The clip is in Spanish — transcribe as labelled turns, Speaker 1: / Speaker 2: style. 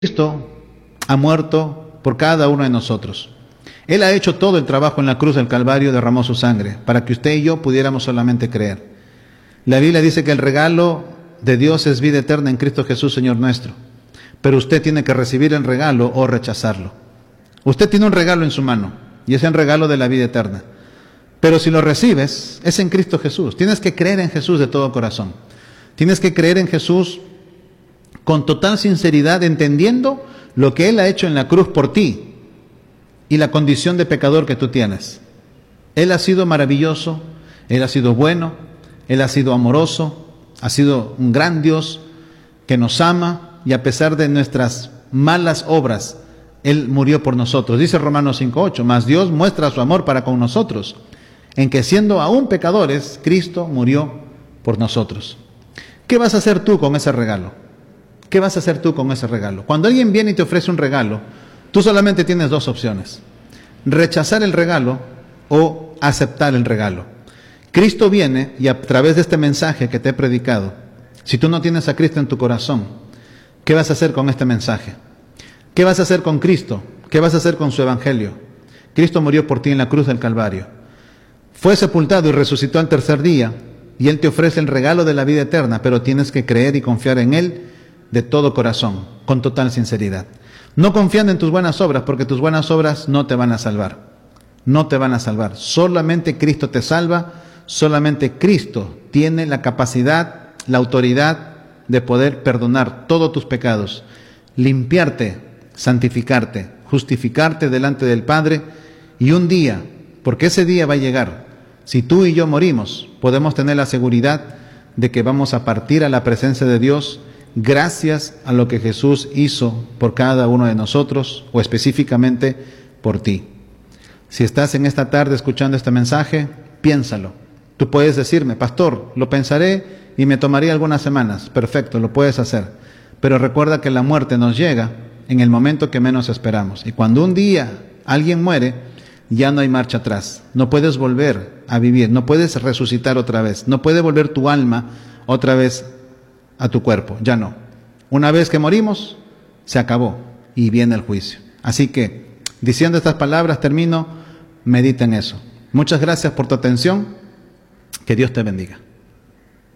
Speaker 1: Cristo ha muerto por cada uno de nosotros. Él ha hecho todo el trabajo en la cruz del Calvario, derramó su sangre, para que usted y yo pudiéramos solamente creer. La Biblia dice que el regalo de Dios es vida eterna en Cristo Jesús, Señor nuestro. Pero usted tiene que recibir el regalo o rechazarlo. Usted tiene un regalo en su mano, y es el regalo de la vida eterna. Pero si lo recibes, es en Cristo Jesús. Tienes que creer en Jesús de todo corazón. Tienes que creer en Jesús con total sinceridad, entendiendo lo que Él ha hecho en la cruz por ti y la condición de pecador que tú tienes. Él ha sido maravilloso, Él ha sido bueno, Él ha sido amoroso, ha sido un gran Dios que nos ama, y a pesar de nuestras malas obras, Él murió por nosotros. Dice Romanos 5:8, mas Dios muestra su amor para con nosotros, en que siendo aún pecadores, Cristo murió por nosotros. ¿Qué vas a hacer tú con ese regalo? ¿Qué vas a hacer tú con ese regalo? Cuando alguien viene y te ofrece un regalo, tú solamente tienes dos opciones: rechazar el regalo o aceptar el regalo. Cristo viene, y a través de este mensaje que te he predicado, si tú no tienes a Cristo en tu corazón, ¿qué vas a hacer con este mensaje? ¿Qué vas a hacer con Cristo? ¿Qué vas a hacer con su evangelio? Cristo murió por ti en la cruz del Calvario. Fue sepultado y resucitó al tercer día, y Él te ofrece el regalo de la vida eterna, pero tienes que creer y confiar en Él de todo corazón, con total sinceridad. No confiando en tus buenas obras, porque tus buenas obras no te van a salvar. No te van a salvar. Solamente Cristo te salva. Solamente Cristo tiene la capacidad, la autoridad de poder perdonar todos tus pecados, limpiarte, santificarte, justificarte delante del Padre. Y un día, porque ese día va a llegar, si tú y yo morimos, podemos tener la seguridad de que vamos a partir a la presencia de Dios gracias a lo que Jesús hizo por cada uno de nosotros, o específicamente por ti. Si estás en esta tarde escuchando este mensaje, piénsalo. Tú puedes decirme: pastor, lo pensaré y me tomaría algunas semanas. Perfecto, lo puedes hacer. Pero recuerda que la muerte nos llega en el momento que menos esperamos. Y cuando un día alguien muere, ya no hay marcha atrás. No puedes volver a vivir, no puedes resucitar otra vez, no puede volver tu alma otra vez a tu cuerpo, ya no. Una vez que morimos, se acabó y viene el juicio. Así que, diciendo estas palabras, termino. Medita en eso. Muchas gracias por tu atención. Que Dios te bendiga.